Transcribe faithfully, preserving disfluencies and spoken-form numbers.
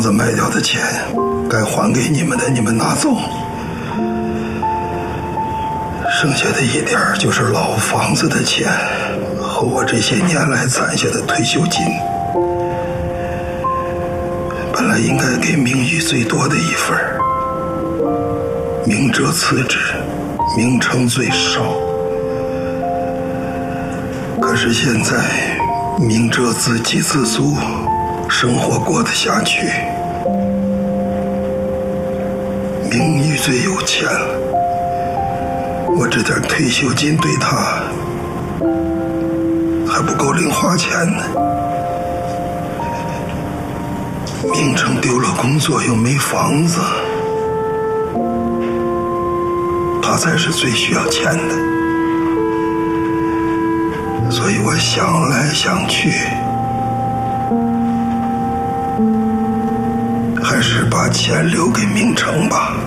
子卖掉的钱，该还给你们的你们拿走，剩下的一点就是老房子的钱和我这些年来攒下的退休金。本来应该给明玉最多的一份，明哲辞职，明成最少。可是现在明哲自给自足，生活过得下去，明玉最有钱了，我这点退休金对他还不够零花钱呢。明成丢了工作又没房子，他才是最需要钱的。所以我想来想去，还是把钱留给明成吧。